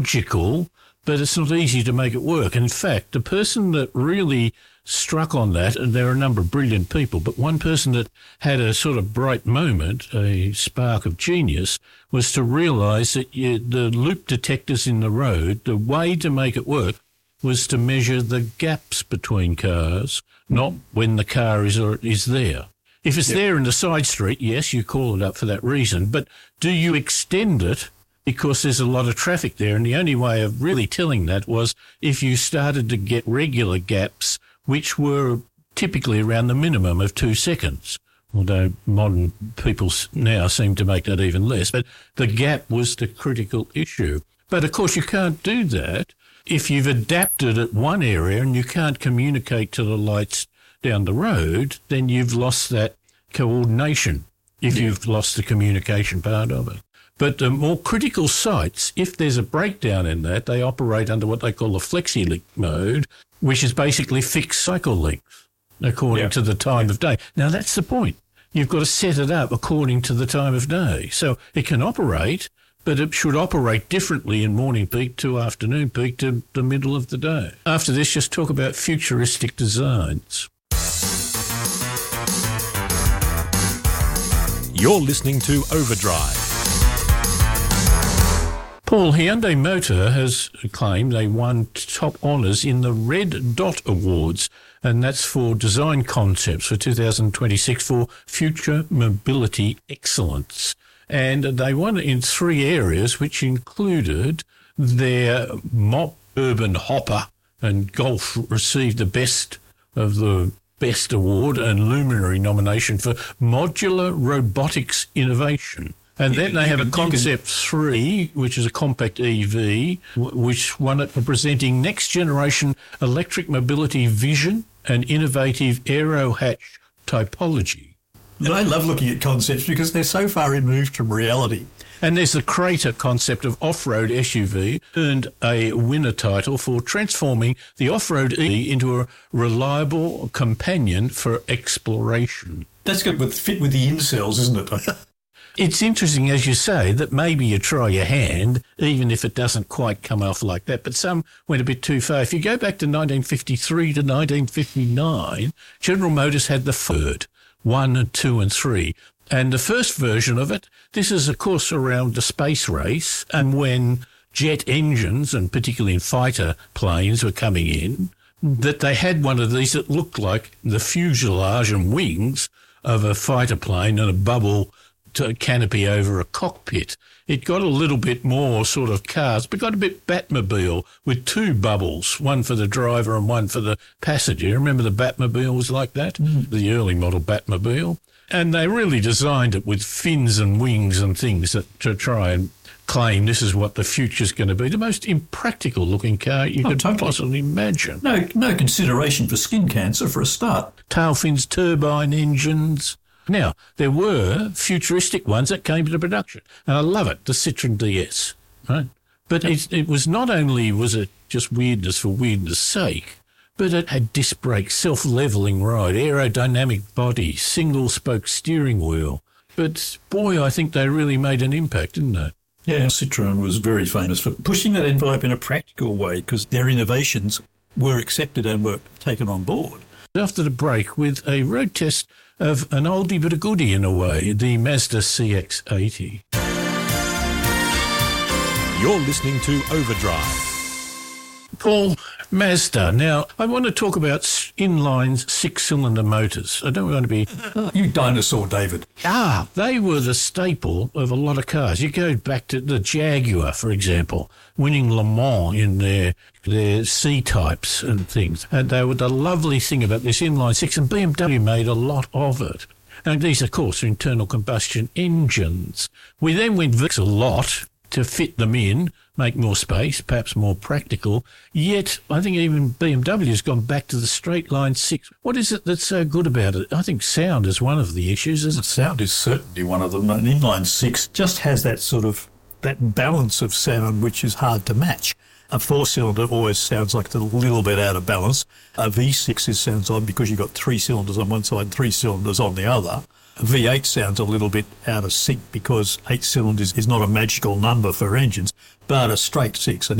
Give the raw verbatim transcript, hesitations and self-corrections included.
logical, but it's not easy to make it work. In fact, the person that really struck on that, and there are a number of brilliant people, but one person that had a sort of bright moment, a spark of genius, was to realise that you, the loop detectors in the road, the way to make it work was to measure the gaps between cars, not when the car is or is there. If it's yep. there in the side street, yes, you call it up for that reason, but do you extend it because there's a lot of traffic there? And the only way of really telling that was if you started to get regular gaps, which were typically around the minimum of two seconds, although modern people now seem to make that even less. But the gap was the critical issue. But, of course, you can't do that if you've adapted at one area and you can't communicate to the lights down the road, then you've lost that coordination if yeah. you've lost the communication part of it. But the more critical sites, if there's a breakdown in that, they operate under what they call the flexi-link mode, which is basically fixed cycle length according yeah. to the time yeah. of day. Now, that's the point. You've got to set it up according to the time of day. So it can operate, but it should operate differently in morning peak to afternoon peak to the middle of the day. After this, just talk about futuristic designs. You're listening to Overdrive. Paul, Hyundai Motor has claimed they won top honours in the Red Dot Awards, and that's for design concepts for two thousand twenty-six for future mobility excellence. And they won in three areas, which included their Mop Urban Hopper, and Golf received the best of the Best Award and Luminary nomination for Modular Robotics Innovation. And then they have a Concept three, which is a compact E V, which won it for presenting next-generation electric mobility vision and innovative aero hatch typology. And I love looking at concepts because they're so far removed from reality. And there's the Crater concept of off-road S U V, earned a winner title for transforming the off-road E V into a reliable companion for exploration. That's good with fit with the incels, isn't it? It's interesting, as you say, that maybe you try your hand, even if it doesn't quite come off like that. But some went a bit too far. If you go back to nineteen fifty-three to nineteen fifty-nine, General Motors had the third, one and two and three. And the first version of it, this is, of course, around the space race. And when jet engines, and particularly in fighter planes, were coming in, that they had one of these that looked like the fuselage and wings of a fighter plane and a bubble to canopy over a cockpit. It got a little bit more sort of cars, but got a bit Batmobile with two bubbles, one for the driver and one for the passenger. Remember the Batmobile was like that? Mm. The early model Batmobile. And they really designed it with fins and wings and things that to try and claim this is what the future's going to be. The most impractical looking car you oh, could totally. possibly imagine. No, no consideration for skin cancer for a start. Tail fins, turbine engines. Now, there were futuristic ones that came into production, and I love it, the Citroen D S, right? But it, it was not only was it just weirdness for weirdness' sake, but it had disc brakes, self-levelling ride, aerodynamic body, single-spoke steering wheel. But, boy, I think they really made an impact, didn't they? Yeah, Citroen was very famous for pushing that envelope in a practical way because their innovations were accepted and were taken on board. After the break, with a road test of an oldie but a goodie in a way, the Mazda C X eighty. You're listening to Overdrive. Paul, Mazda. Now, I want to talk about inline six-cylinder motors. I don't want to be... You dinosaur, David. Ah, they were the staple of a lot of cars. You go back to the Jaguar, for example, winning Le Mans in their their C-types and things. And they were the lovely thing about this inline six, and B M W made a lot of it. And these, of course, are internal combustion engines. We then went V I C a lot to fit them in, make more space, perhaps more practical. Yet, I think even B M W has gone back to the straight line six. What is it that's so good about it? I think sound is one of the issues, isn't it? Sound is certainly one of them. An inline six just has that sort of, that balance of sound which is hard to match. A four-cylinder always sounds like it's a little bit out of balance. A V six is sounds odd because you've got three cylinders on one side and three cylinders on the other. A V eight sounds a little bit out of sync because eight cylinders is not a magical number for engines, but a straight six, an